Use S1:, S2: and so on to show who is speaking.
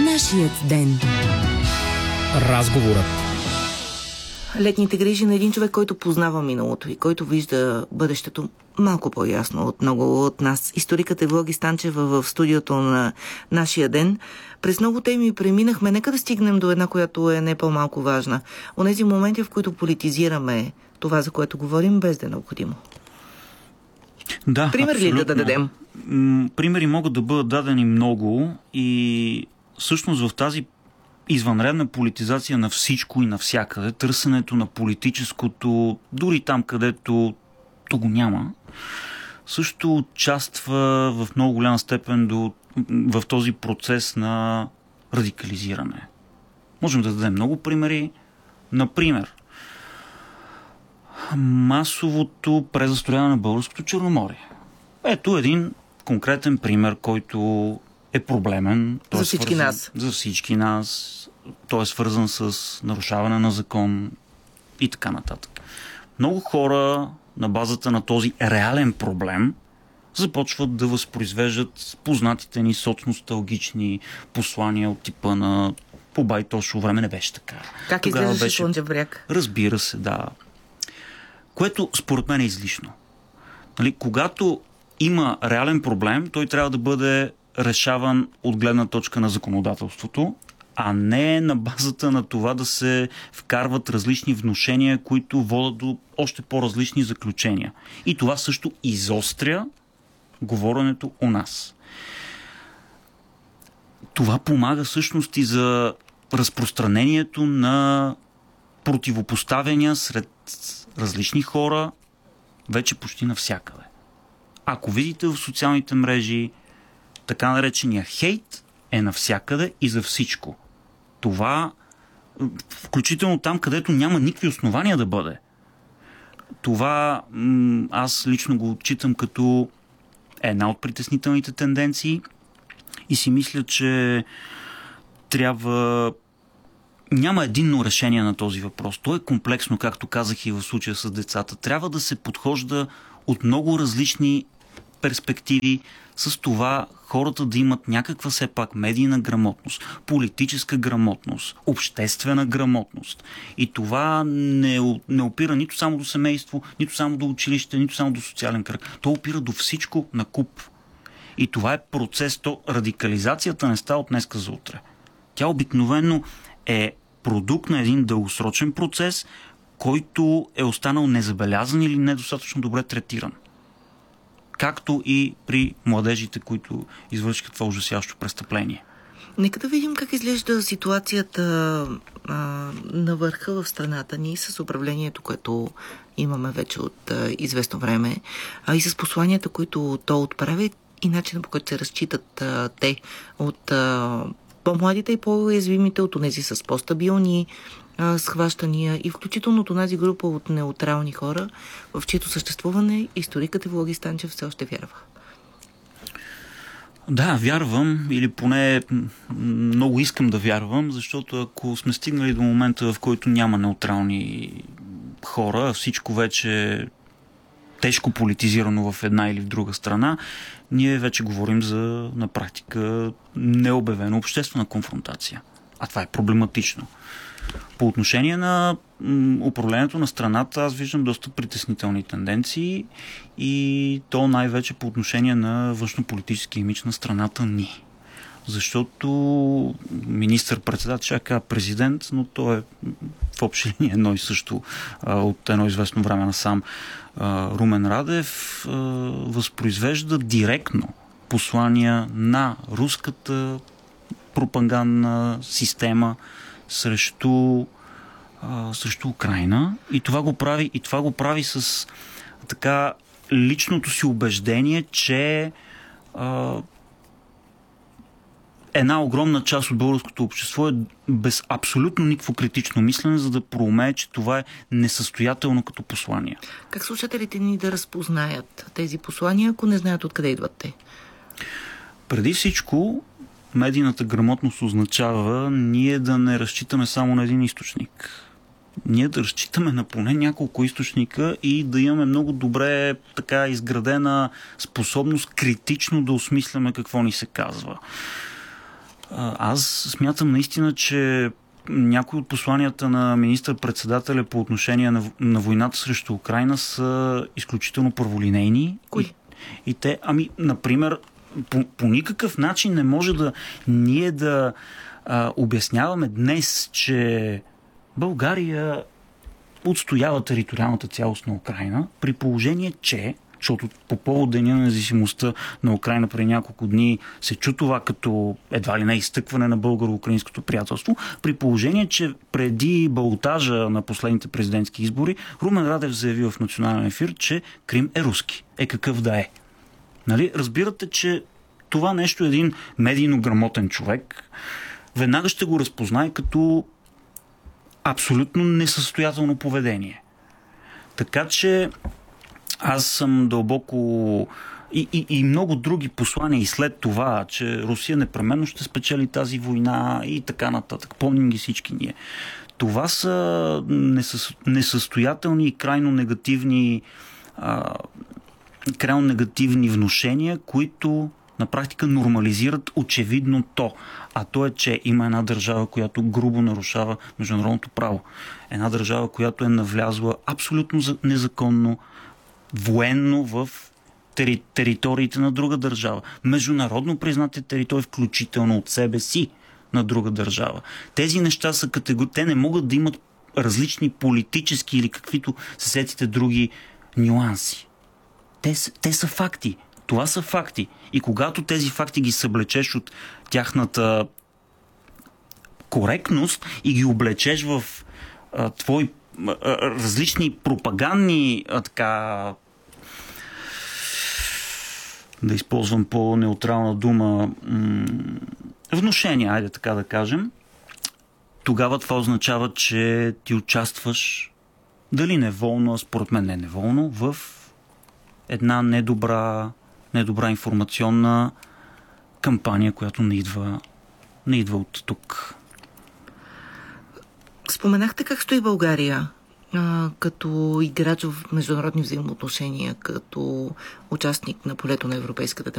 S1: Нашият ден. Разговорът.
S2: Летните грижи на един човек, който познава миналото и който вижда бъдещето малко по-ясно от много от нас. Историкът Евлоги Станчева в студиото на Нашия ден. През много теми преминахме. Нека да стигнем до една, която е не по-малко важна. Онези моменти, в които политизираме това, за което говорим, без да е необходимо.
S3: Да,
S2: пример
S3: абсолютно.
S2: ли да дадем?
S3: Примери могат да бъдат дадени много и всъщност в тази извънредна политизация на всичко и навсякъде, търсенето на политическото, дори там, където то го няма, също участва в много голяма степен в този процес на радикализиране. Можем да дадем много примери. Например, масовото презастрояване на българското Черноморие. Ето един конкретен пример, който е проблемен.
S2: За всички нас.
S3: За всички нас. Той е свързан с нарушаване на закон и така нататък. Много хора на базата на този реален проблем започват да възпроизвеждат познатите ни соцносталгични послания от типа на по байтошо време не беше така.
S2: Как изглеждаше Слънчев бряг?
S3: Разбира се, да. Което според мен е излишно. Нали, когато има реален проблем, той трябва да бъде решаван от гледна точка на законодателството, а не на базата на това да се вкарват различни внушения, които водят до още по-различни заключения. И това също изостря говоренето у нас. Това помага всъщност и за разпространението на противопоставяния сред различни хора, вече почти навсякъде. Ако видите в социалните мрежи, така наречения хейт е навсякъде и за всичко. Това, включително там, където няма никакви основания да бъде. Това аз лично го отчитам като една от притеснителните тенденции и си мисля, че няма единно решение на този въпрос. То е комплексно, както казах и в случая с децата. Трябва да се подхожда от много различни перспективи, с това хората да имат някаква все пак медийна грамотност, политическа грамотност, обществена грамотност. И това не опира нито само до семейство, нито само до училище, нито само до социален кръг. То опира до всичко на куп. И това е процес. Радикализацията не става от днеска за утре. Тя обикновено е продукт на един дългосрочен процес, който е останал незабелязан или недостатъчно добре третиран. Както и при младежите, които извършиха това ужасящо престъпление.
S2: Нека да видим как изглежда ситуацията на върха в страната ни с управлението, което имаме вече от известно време, и с посланията, които то отправя и начина, по който се разчитат те от по-младите и по-уязвимите, от онези с по-стабилни схващания и включително от онази група от неутрални хора, в чието съществуване историкът Евлоги Станчев все още вярва.
S3: Да, вярвам, или поне много искам да вярвам, защото ако сме стигнали до момента, в който няма неутрални хора, всичко вече е тежко политизирано в една или в друга страна, ние вече говорим за, на практика, необявена обществена конфронтация. А това е проблематично. По отношение на управлението на страната, аз виждам доста притеснителни тенденции и то най-вече по отношение на външнополитически имидж на страната ни. Защото министър-председател, ще кажа президент, но той е в общи линии едно и също от едно известно време насам. Румен Радев възпроизвежда директно послания на руската пропагандна система срещу Украйна и това го прави с така личното си убеждение, че една огромна част от българското общество е без абсолютно никакво критично мислене, за да проумее, че това е несъстоятелно като послание.
S2: Как слушателите ни да разпознаят тези послания, ако не знаят откъде идват те?
S3: Преди всичко, медийната грамотност означава ние да не разчитаме само на един източник. Ние да разчитаме на поне няколко източника и да имаме много добре така изградена способност критично да осмисляме какво ни се казва. Аз смятам наистина, че някои от посланията на министър-председателя по отношение на войната срещу Украйна са изключително първолинейни.
S2: Кои?
S3: И те, например, по никакъв начин не може ние да обясняваме днес, че България отстоява териториалната цялост на Украйна, при положение, че, защото по повод Деня на независимостта на Украйна преди няколко дни се чу това като едва ли не изтъкване на българо-украинското приятелство, при положение, че преди балотажа на последните президентски избори Румен Радев заяви в национален ефир, че Крим е руски. Какъв да е. Нали? Разбирате, че това нещо един медийно грамотен човек веднага ще го разпознае като абсолютно несъстоятелно поведение. Така че аз съм дълбоко и много други послания и след това, че Русия непременно ще спечели тази война и така нататък. Помним ги всички ние. Това са несъстоятелни и крайно негативни внушения, които на практика нормализират очевидно то. А то е, че има една държава, която грубо нарушава международното право. Една държава, която е навлязла абсолютно незаконно, военно в териториите на друга държава. Международно признати територии, включително от себе си на друга държава. Тези неща са те не могат да имат различни политически или каквито се сетите други нюанси. Те са факти. Това са факти. И когато тези факти ги съблечеш от тяхната коректност и ги облечеш в твои различни пропагандни да използвам по-неутрална дума внушения, айде така да кажем, тогава това означава, че ти участваш дали неволно, а според мен не неволно, в една недобра информационна кампания, която не идва от тук.
S2: Споменахте как стои България като играч в международни взаимоотношения, като участник на полето на европейската